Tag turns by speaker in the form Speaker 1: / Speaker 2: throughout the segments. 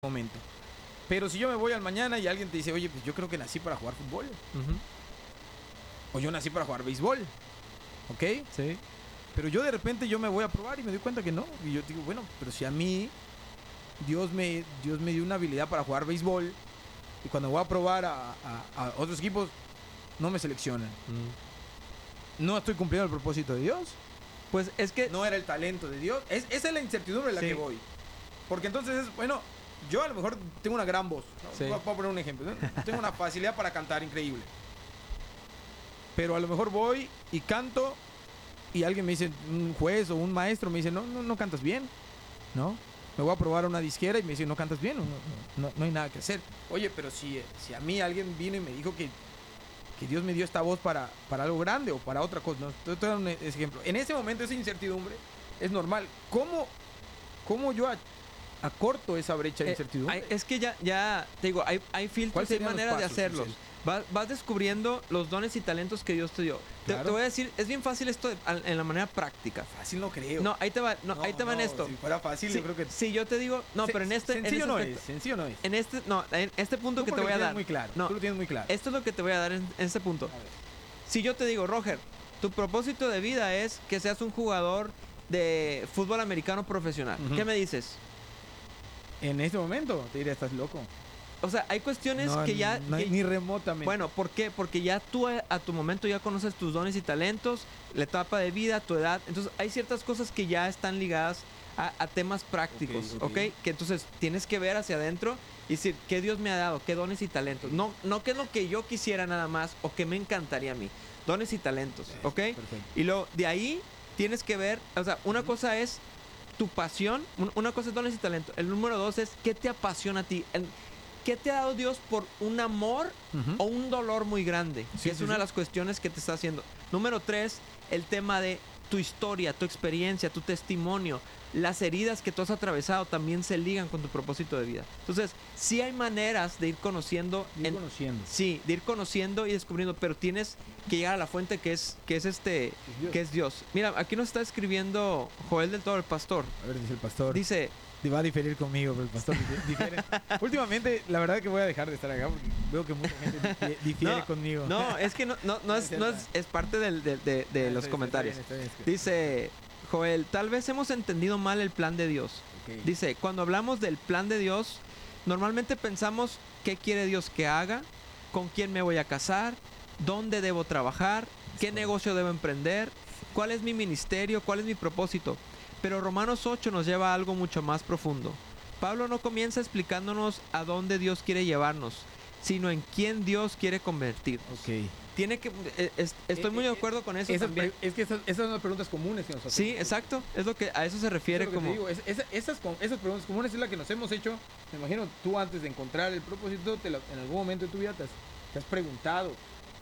Speaker 1: momento. Pero si yo me voy al mañana y alguien te dice, oye, pues yo creo que nací para jugar fútbol. O yo nací para jugar béisbol. ¿Ok?
Speaker 2: Sí.
Speaker 1: Pero yo de repente yo me voy a probar y me doy cuenta que no. Y yo digo, bueno, pero si a mí Dios me dio una habilidad para jugar béisbol y cuando voy a probar a otros equipos no me seleccionan. No estoy cumpliendo el propósito de Dios.
Speaker 2: Pues es que...
Speaker 1: No era el talento de Dios. Esa es la incertidumbre en la que voy. Porque entonces es, bueno, yo a lo mejor tengo una gran voz, ¿no?
Speaker 2: Sí.
Speaker 1: Voy a poner un ejemplo, ¿no? Tengo una facilidad para cantar increíble. Pero a lo mejor voy y canto y alguien me dice, un juez o un maestro me dice, no cantas bien, ¿no? Me voy a probar a una disquera y me dice, no cantas bien, no hay nada que hacer. Oye, pero si a mí alguien vino y me dijo que Dios me dio esta voz para algo grande o para otra cosa, ¿no? Te voy a dar un ejemplo. En ese momento esa incertidumbre es normal. ¿Cómo yo acorto esa brecha de incertidumbre?
Speaker 2: Es que ya te digo, hay filtros y hay maneras de hacerlos. Vas descubriendo los dones y talentos que Dios te dio.
Speaker 1: Claro.
Speaker 2: Te voy a decir, es bien fácil esto en la manera práctica.
Speaker 1: Fácil no creo.
Speaker 2: No, ahí te va en esto.
Speaker 1: Si fuera fácil,
Speaker 2: Sí,
Speaker 1: yo creo que...
Speaker 2: Si yo te digo, no, pero en este...
Speaker 1: Sencillo
Speaker 2: en
Speaker 1: no
Speaker 2: este
Speaker 1: es, sencillo no es.
Speaker 2: En este punto que te voy a dar.
Speaker 1: Muy claro,
Speaker 2: no,
Speaker 1: tú lo tienes muy claro.
Speaker 2: Esto es lo que te voy a dar en este punto. Si yo te digo, Roger, tu propósito de vida es que seas un jugador de fútbol americano profesional. ¿Qué me dices?
Speaker 1: En este momento te diré, estás loco.
Speaker 2: O sea, hay cuestiones que ya...
Speaker 1: ni remotamente.
Speaker 2: Bueno, ¿por qué? Porque ya tú a tu momento ya conoces tus dones y talentos, la etapa de vida, tu edad. Entonces hay ciertas cosas que ya están ligadas a temas prácticos, ¿ok? Que entonces tienes que ver hacia adentro y decir, ¿qué Dios me ha dado? ¿Qué dones y talentos? No qué es lo que yo quisiera nada más o que me encantaría a mí. Dones y talentos, ¿ok?
Speaker 1: Perfecto.
Speaker 2: Y luego de ahí tienes que ver, o sea, una cosa es tu pasión, una cosa es dones y talentos. El número 2 es ¿qué te apasiona a ti? ¿Qué te ha dado Dios por un amor o un dolor muy grande?
Speaker 1: Sí,
Speaker 2: Que es una de las cuestiones que te está haciendo. Número 3, el tema de tu historia, tu experiencia, tu testimonio. Las heridas que tú has atravesado también se ligan con tu propósito de vida. Entonces, sí hay maneras de ir conociendo. Sí, de ir conociendo y descubriendo, pero tienes que llegar a la fuente que es Dios. Mira, aquí nos está escribiendo Joel del Toro, el pastor.
Speaker 1: A ver, dice el pastor.
Speaker 2: Dice...
Speaker 1: Va a diferir conmigo, pero el pastor difiere. Últimamente, la verdad que voy a dejar de estar acá porque veo que mucha gente difiere conmigo.
Speaker 2: No, es que no es parte de los comentarios.
Speaker 1: Está bien.
Speaker 2: Dice Joel, tal vez hemos entendido mal el plan de Dios.
Speaker 1: Okay.
Speaker 2: Dice, cuando hablamos del plan de Dios, normalmente pensamos qué quiere Dios que haga, con quién me voy a casar, dónde debo trabajar, qué negocio debo emprender, cuál es mi ministerio, cuál es mi propósito. Pero Romanos 8 nos lleva a algo mucho más profundo. Pablo no comienza explicándonos a dónde Dios quiere llevarnos, sino en quién Dios quiere convertir.
Speaker 1: Ok.
Speaker 2: Tiene que... estoy muy de acuerdo con eso también.
Speaker 1: Es que esas son las preguntas comunes que nos hacemos.
Speaker 2: Sí, exacto. Es lo que a eso se refiere como...
Speaker 1: Digo, esas preguntas comunes es la que nos hemos hecho. Me imagino, tú antes de encontrar el propósito, en algún momento de tu vida te has preguntado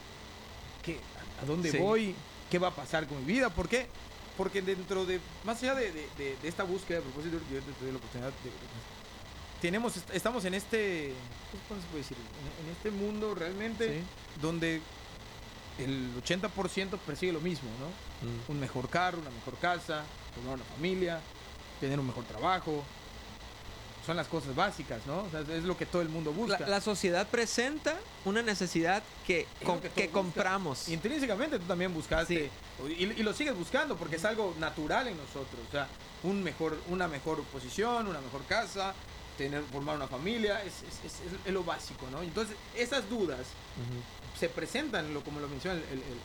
Speaker 1: ¿a dónde voy? ¿Qué va a pasar con mi vida? ¿Por qué? Porque dentro de, más allá de esta búsqueda de propósito, yo te doy la oportunidad estamos en este, ¿cómo se puede decir? En este mundo realmente donde el 80% persigue lo mismo, ¿no? Un mejor carro, una mejor casa, formar una familia, tener un mejor trabajo. Son las cosas básicas, ¿no? O sea, es lo que todo el mundo busca.
Speaker 2: La sociedad presenta una necesidad que compramos.
Speaker 1: Y intrínsecamente tú también buscaste y lo sigues buscando porque es algo natural en nosotros. O sea, una mejor posición, una mejor casa, formar una familia, es lo básico, ¿no? Entonces, esas dudas se presentan, como lo menciona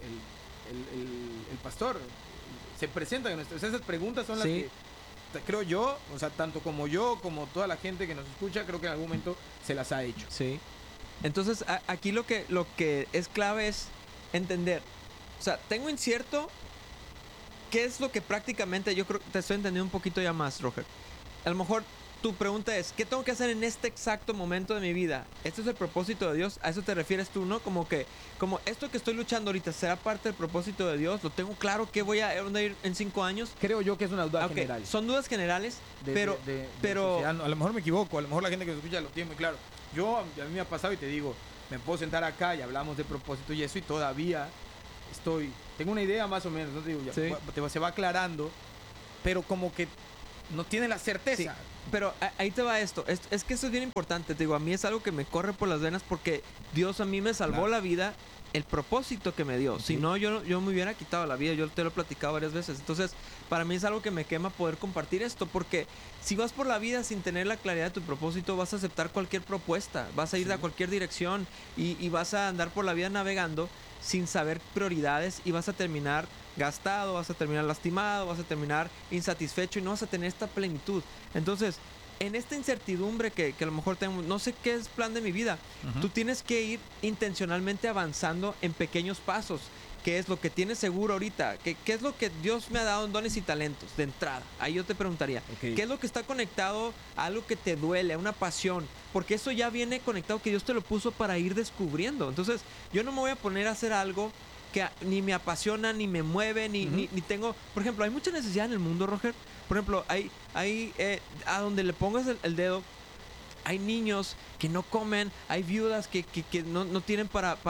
Speaker 1: el pastor, se presentan en esas preguntas son las que creo yo, o sea, tanto como yo, como toda la gente que nos escucha, creo que en algún momento se las ha hecho.
Speaker 2: Sí. Entonces, aquí lo que es clave es entender. O sea, tengo incierto qué es lo que prácticamente yo creo que te estoy entendiendo un poquito ya más, Roger. A lo mejor tu pregunta es, ¿qué tengo que hacer en este exacto momento de mi vida? ¿Este es el propósito de Dios? ¿A eso te refieres tú, no? Como esto que estoy luchando ahorita, ¿será parte del propósito de Dios? ¿Lo tengo claro que voy a dónde ir en 5 años?
Speaker 1: Creo yo que es una duda general.
Speaker 2: Son dudas generales, pero
Speaker 1: a lo mejor me equivoco, a lo mejor la gente que nos escucha lo tiene muy claro. A mí me ha pasado y te digo, me puedo sentar acá y hablamos de propósito y eso y todavía tengo una idea más o menos, ¿no? Te digo, se va aclarando, pero como que no tiene la certeza.
Speaker 2: Sí, pero ahí te va esto. Es que eso es bien importante. Te digo, a mí es algo que me corre por las venas porque Dios a mí me salvó la vida, el propósito que me dio. Si no, yo me hubiera quitado la vida. Yo te lo he platicado varias veces. Entonces, para mí es algo que me quema poder compartir esto, porque si vas por la vida sin tener la claridad de tu propósito, vas a aceptar cualquier propuesta, vas a ir a cualquier dirección y vas a andar por la vida navegando sin saber prioridades y vas a terminar gastado, vas a terminar lastimado, vas a terminar insatisfecho y no vas a tener esta plenitud. Entonces, en esta incertidumbre que a lo mejor tengo, no sé qué es plan de mi vida, tú tienes que ir intencionalmente avanzando en pequeños pasos. ¿Qué es lo que tienes seguro ahorita? ¿Qué es lo que Dios me ha dado en dones y talentos de entrada? Ahí yo te preguntaría, ¿qué es lo que está conectado a algo que te duele, a una pasión? Porque eso ya viene conectado, que Dios te lo puso para ir descubriendo. Entonces, yo no me voy a poner a hacer algo que ni me apasiona, ni me mueve, ni tengo... Por ejemplo, hay mucha necesidad en el mundo, Roger. Por ejemplo, hay a donde le pongas el dedo, hay niños que no comen, hay viudas que no tienen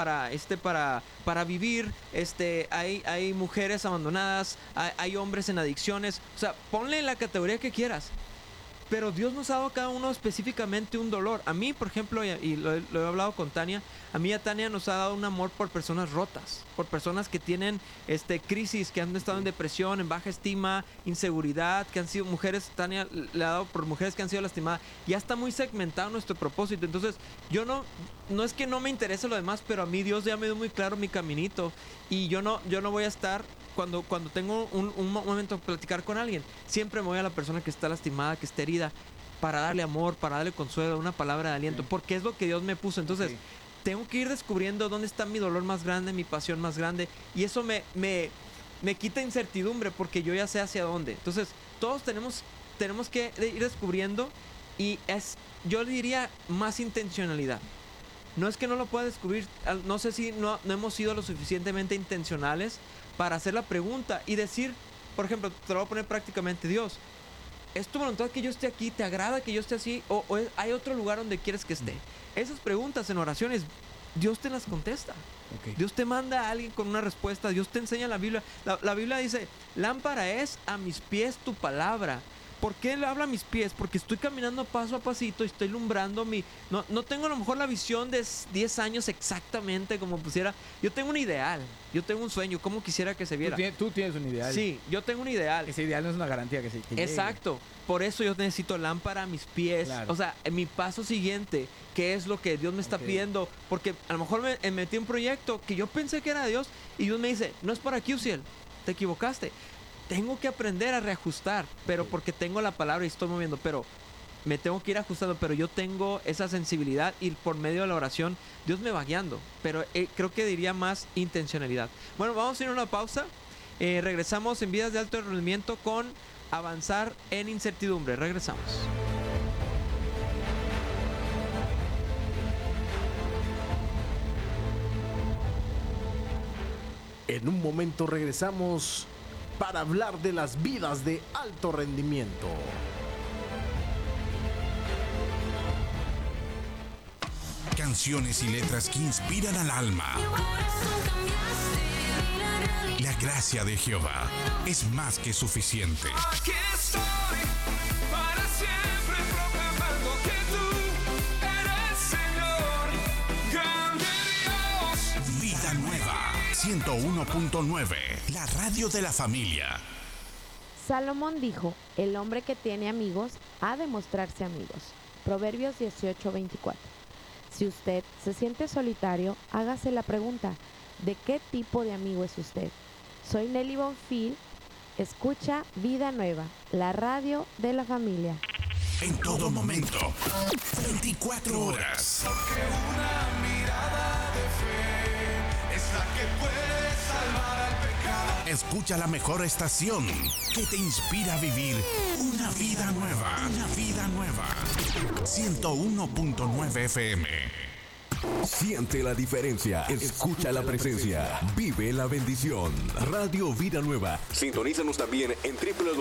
Speaker 2: para vivir, hay mujeres abandonadas, hay hombres en adicciones. O sea, ponle la categoría que quieras. Pero Dios nos ha dado a cada uno específicamente un dolor. A mí, por ejemplo, y lo he hablado con Tania, a mí Tania nos ha dado un amor por personas rotas, por personas que tienen crisis, que han estado en depresión, en baja estima, inseguridad, que han sido mujeres. Tania le ha dado por mujeres que han sido lastimadas. Ya está muy segmentado nuestro propósito. Entonces, yo no es que no me interese lo demás, pero a mí Dios ya me dio muy claro mi caminito. Y yo no voy a estar... Cuando tengo un momento de platicar con alguien, siempre me voy a la persona que está lastimada, que está herida, para darle amor, para darle consuelo, una palabra de aliento, porque es lo que Dios me puso. Entonces, tengo que ir descubriendo dónde está mi dolor más grande, mi pasión más grande, y eso me quita incertidumbre, porque yo ya sé hacia dónde. Entonces, todos tenemos que ir descubriendo, y yo diría, más intencionalidad. No es que no lo pueda descubrir, no sé si no hemos sido lo suficientemente intencionales para hacer la pregunta y decir, por ejemplo, te lo voy a poner prácticamente: Dios, ¿es tu voluntad que yo esté aquí? ¿Te agrada que yo esté así? ¿O hay otro lugar donde quieres que esté? Esas preguntas en oraciones, Dios te las contesta. Dios te manda a alguien con una respuesta. Dios te enseña la Biblia. La Biblia dice: lámpara es a mis pies tu palabra. ¿Por qué le habla a mis pies? Porque estoy caminando paso a pasito y estoy alumbrando no tengo a lo mejor la visión de 10 años exactamente como pusiera. Yo tengo un ideal, yo tengo un sueño, como quisiera que se viera.
Speaker 1: Tú tienes un ideal.
Speaker 2: Sí, yo tengo un ideal.
Speaker 1: Ese ideal no es una garantía que llegue.
Speaker 2: Exacto. Por eso yo necesito lámpara a mis pies. Claro. O sea, en mi paso siguiente, ¿qué es lo que Dios me está pidiendo? Porque a lo mejor me metí en un proyecto que yo pensé que era de Dios y Dios me dice: no es por aquí, Uziel, te equivocaste. Tengo que aprender a reajustar, pero porque tengo la palabra y estoy moviendo, pero me tengo que ir ajustando, pero yo tengo esa sensibilidad y por medio de la oración Dios me va guiando, pero creo que diría más intencionalidad. Bueno, vamos a ir a una pausa, regresamos en Vidas de Alto Rendimiento con Avanzar en Incertidumbre. Regresamos.
Speaker 3: En un momento regresamos para hablar de las vidas de alto rendimiento.
Speaker 4: Canciones y letras que inspiran al alma. La gracia de Jehová es más que suficiente.
Speaker 5: Aquí estoy para siempre proclamando que tú eres Señor, grande Dios.
Speaker 4: Vida Nueva 101.9, la radio de la familia.
Speaker 6: Salomón dijo: el hombre que tiene amigos ha de mostrarse amigos. Proverbios 18:24. Si usted se siente solitario, hágase la pregunta: ¿de qué tipo de amigo es usted? Soy Nelly Bonfil. Escucha Vida Nueva, la radio de la familia.
Speaker 4: En todo momento, 24 horas.
Speaker 5: Porque una mirada de fe es la que puede salvar al pecado.
Speaker 4: Escucha la mejor estación que te inspira a vivir una vida nueva. Una vida nueva. 101.9 FM.
Speaker 7: Siente la diferencia, escucha la presencia, vive la bendición. Radio Vida Nueva. Sintonízanos también en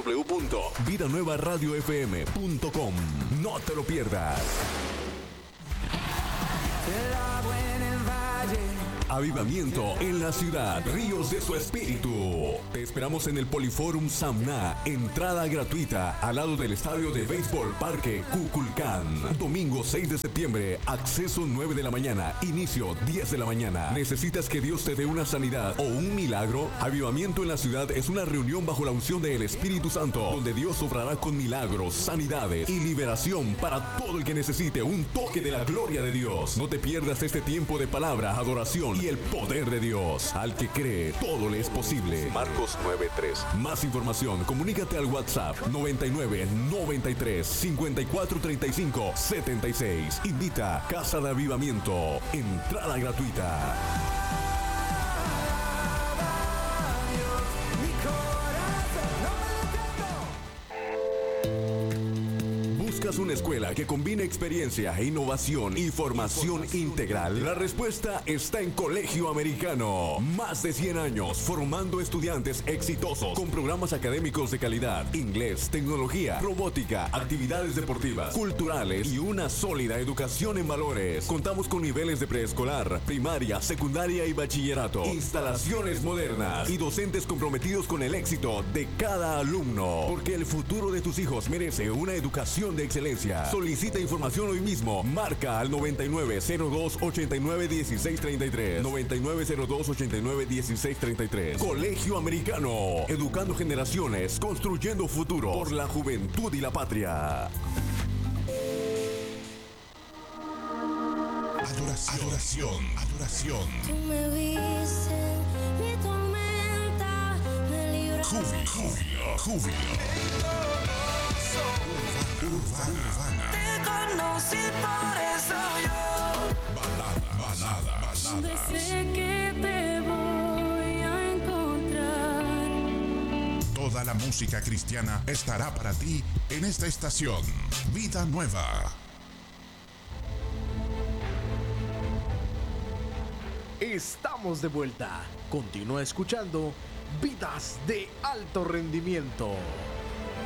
Speaker 7: www.vidanuevaradiofm.com. No te lo pierdas. avivamiento en la ciudad, ríos de su espíritu. Te esperamos en el Poliforum Samná, entrada gratuita al lado del estadio de béisbol Parque Kukulcán. Domingo 6 de septiembre, acceso 9 de la mañana, inicio 10 de la mañana. ¿Necesitas que Dios te dé una sanidad o un milagro? Avivamiento en la ciudad es una reunión bajo la unción del Espíritu Santo, donde Dios obrará con milagros, sanidades y liberación para todo el que necesite un toque de la gloria de Dios. No te pierdas este tiempo de palabra, adoración y el poder de Dios. Al que cree, todo le es posible. Marcos 9:3. Más información, comunícate al WhatsApp 99 93 54 35 76. Invita Casa de Avivamiento. Entrada gratuita. ¿Buscas una escuela que combine experiencia, innovación y formación integral? La respuesta está en Colegio Americano. Más de 100 años formando estudiantes exitosos con programas académicos de calidad, inglés, tecnología, robótica, actividades deportivas, culturales y una sólida educación en valores. Contamos con niveles de preescolar, primaria, secundaria y bachillerato, instalaciones modernas y docentes comprometidos con el éxito de cada alumno. Porque el futuro de tus hijos merece una educación de excelencia. Solicita información hoy mismo. Marca al 9902-891633. 9902-891633. Colegio Americano. Educando generaciones, construyendo futuro por la juventud y la patria.
Speaker 4: Adoración.
Speaker 8: Tú me viste, mi tormenta me libra.
Speaker 4: Júbilo. Urbana.
Speaker 8: Te conocí, por eso yo
Speaker 4: Balada.
Speaker 8: sé que te voy a encontrar.
Speaker 4: Toda la música cristiana estará para ti en esta estación. Vida Nueva.
Speaker 3: Estamos de vuelta. Continúa escuchando Vidas de Alto Rendimiento.